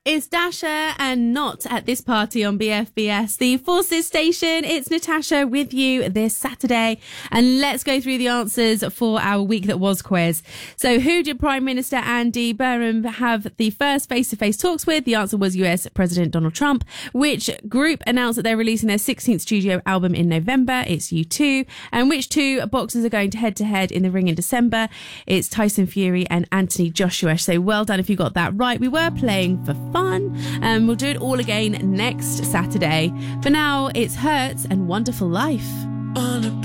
It's Dasha and Not at this party on BFBS, the Forces station. It's Natasha with you this Saturday. And let's go through the answers for our week that was quiz. So who did Prime Minister Andy Burnham have the first face-to-face talks with? The answer was US President Donald Trump. Which group announced that they're releasing their 16th studio album in November? It's U2. And which two boxers are going head-to-head in the ring in December? It's Tyson Fury and Anthony Joshua. So well done if you got that right. We were playing for fun. We'll do it all again next Saturday. For now, it's Hurts and Wonderful Life.